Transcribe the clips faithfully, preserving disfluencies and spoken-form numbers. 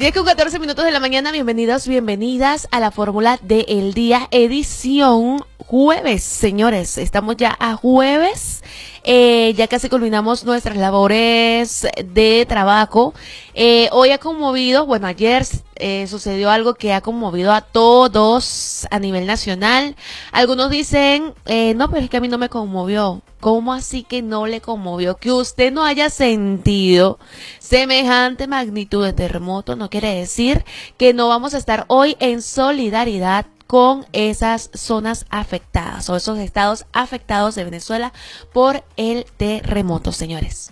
diez con catorce minutos de la mañana, bienvenidos, bienvenidas a la Fórmula del Día, edición jueves, señores, estamos ya a jueves, eh, ya casi culminamos nuestras labores de trabajo. Eh, hoy ha conmovido, bueno, ayer eh, sucedió algo que ha conmovido a todos a nivel nacional. Algunos dicen, eh, no, pero es que a mí no me conmovió. ¿Cómo así que no le conmovió? Que usted no haya sentido semejante magnitud de terremoto no quiere decir que no vamos a estar hoy en solidaridad con esas zonas afectadas o esos estados afectados de Venezuela por el terremoto, señores.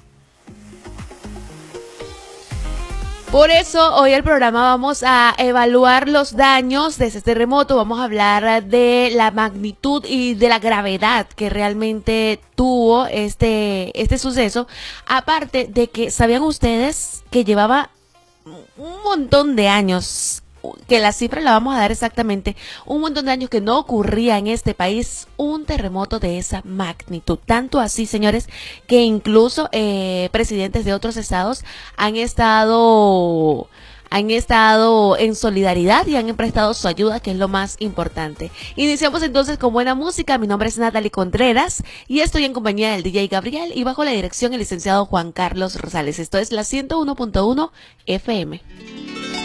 Por eso hoy el programa vamos a evaluar los daños de ese terremoto, vamos a hablar de la magnitud y de la gravedad que realmente tuvo este, este suceso, aparte de que, ¿sabían ustedes que llevaba un montón de años, que la cifra la vamos a dar exactamente, un montón de años que no ocurría en este país un terremoto de esa magnitud? Tanto así, señores, que incluso eh, presidentes de otros estados han estado han estado en solidaridad y han prestado su ayuda, que es lo más importante. Iniciamos entonces con buena música. Mi nombre es Natalie Contreras y estoy en compañía del D J Gabriel y bajo la dirección del licenciado Juan Carlos Rosales. Esto es la ciento uno punto uno F M.